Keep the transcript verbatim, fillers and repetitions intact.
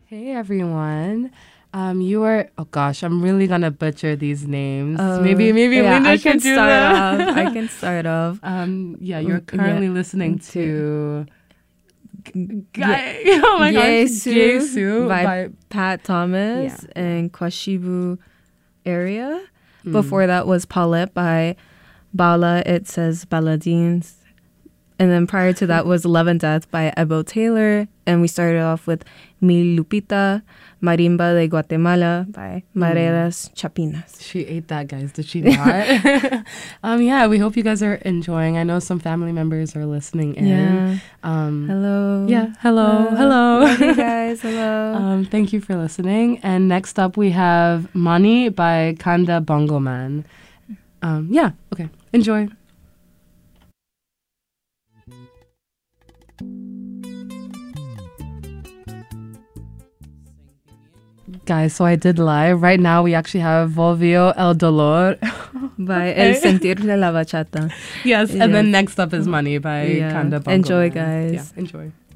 Hey everyone. Um, you are. Oh gosh, I'm really gonna butcher these names. Oh, maybe, maybe yeah, Lena I should can do start that. off. I can start off. Um, yeah, you're Mm, currently yeah. listening To- to. Guy, oh my gosh, Yesu Jesu by, by. Pat Thomas Yeah. in Kwashibu area. Mm. Before that was Paulette by Bala. It says Baladines. And then prior to that was Love and Death by Ebo Taylor. And we started off with Mi Lupita, Marimba de Guatemala by Mareras Chapinas. She ate that, guys. Did she not? um, yeah, we hope you guys are enjoying. I know some family members are listening in. Yeah. Um, Hello. Yeah. Hello. Uh, Hello. Love you guys. Hello. um, thank you for listening. And next up we have Money by Kanda Bongo Man. Um, yeah. Okay. Enjoy. Guys, so I did lie. Right now, we actually have Volvio El Dolor. By El Sentir de la Bachata. Yes, and Yes. then next up is Money by Yeah. Kanda Bongo Enjoy, Man. guys. Yeah, enjoy.